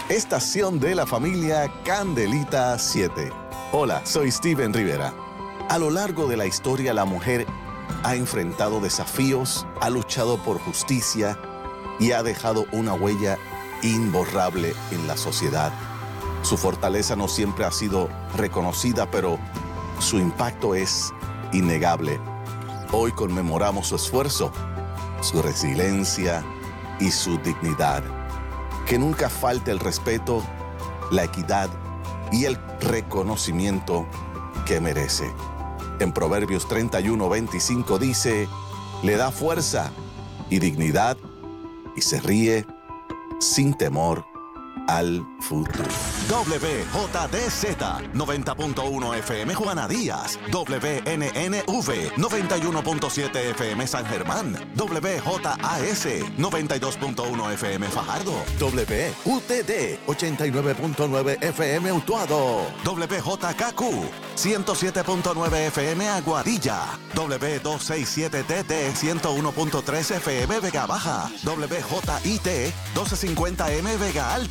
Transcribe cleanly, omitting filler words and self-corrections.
estación de la familia Candelita 7. Hola, soy Steven Rivera. A lo largo de la historia, la mujer ha enfrentado desafíos, ha luchado por justicia y ha dejado una huella imborrable en la sociedad. Su fortaleza no siempre ha sido reconocida, pero su impacto es innegable. Hoy conmemoramos su esfuerzo, su resiliencia y su dignidad. Que nunca falte el respeto, la equidad y el reconocimiento que merece. En Proverbios 31:25 dice, le da fuerza y dignidad y se ríe sin temor al futuro. WJDZ 90.1 FM Juana Díaz, WNNV 91.7 FM San Germán, WJAS 92.1 FM Fajardo, WUTD 89.9 FM Utuado, WJKQ 107.9 FM Aguadilla, W267TT 101.3 FM Vega Baja, WJIT 1250M Vega Alta,